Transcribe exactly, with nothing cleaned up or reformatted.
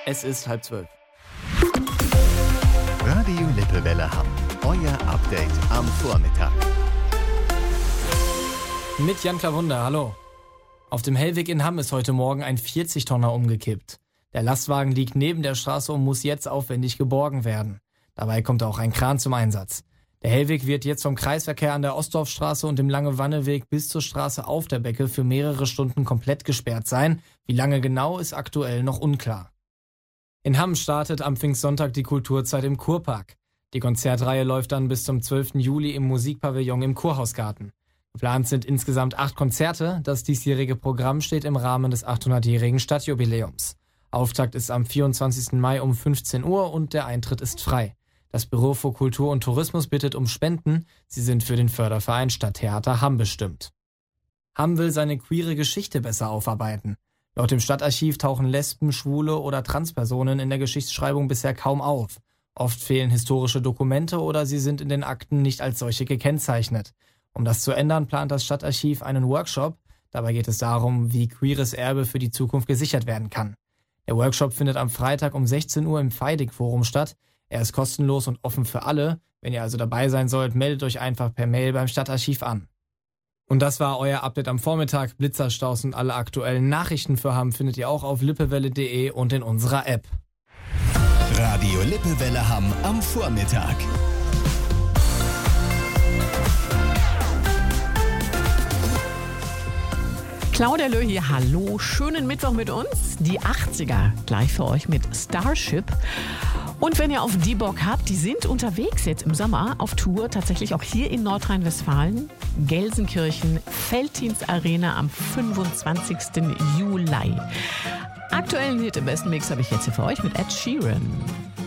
Es ist halb zwölf. Radio Lippewelle Hamm. Euer Update am Vormittag. Mit Jan Klawunder, hallo. Auf dem Hellweg in Hamm ist heute Morgen ein vierzig-Tonner umgekippt. Der Lastwagen liegt neben der Straße und muss jetzt aufwendig geborgen werden. Dabei kommt auch ein Kran zum Einsatz. Der Hellweg wird jetzt vom Kreisverkehr an der Ostdorfstraße und dem Lange-Wanne-Weg bis zur Straße auf der Becke für mehrere Stunden komplett gesperrt sein. Wie lange genau, ist aktuell noch unklar. In Hamm startet am Pfingstsonntag die Kulturzeit im Kurpark. Die Konzertreihe läuft dann bis zum zwölften Juli im Musikpavillon im Kurhausgarten. Geplant sind insgesamt acht Konzerte. Das diesjährige Programm steht im Rahmen des achthundertjährigen Stadtjubiläums. Auftakt ist am vierundzwanzigsten Mai um fünfzehn Uhr und der Eintritt ist frei. Das Büro für Kultur und Tourismus bittet um Spenden. Sie sind für den Förderverein Stadttheater Hamm bestimmt. Hamm will seine queere Geschichte besser aufarbeiten. Laut dem Stadtarchiv tauchen Lesben, Schwule oder Transpersonen in der Geschichtsschreibung bisher kaum auf. Oft fehlen historische Dokumente oder sie sind in den Akten nicht als solche gekennzeichnet. Um das zu ändern, plant das Stadtarchiv einen Workshop. Dabei geht es darum, wie queeres Erbe für die Zukunft gesichert werden kann. Der Workshop findet am Freitag um sechzehn Uhr im Feidig-Forum statt. Er ist kostenlos und offen für alle. Wenn ihr also dabei sein sollt, meldet euch einfach per Mail beim Stadtarchiv an. Und das war euer Update am Vormittag. Blitzerstaus und alle aktuellen Nachrichten für Hamm findet ihr auch auf lippewelle punkt de und in unserer App. Radio Lippewelle Hamm am Vormittag. Claudia Löh hier, hallo, schönen Mittwoch mit uns. Die achtziger gleich für euch mit Starship. Und wenn ihr auf die Bock habt, die sind unterwegs jetzt im Sommer auf Tour, tatsächlich auch hier in Nordrhein-Westfalen. Gelsenkirchen, Veltins Arena am fünfundzwanzigsten Juli. Aktuellen Hit im besten Mix habe ich jetzt hier für euch mit Ed Sheeran.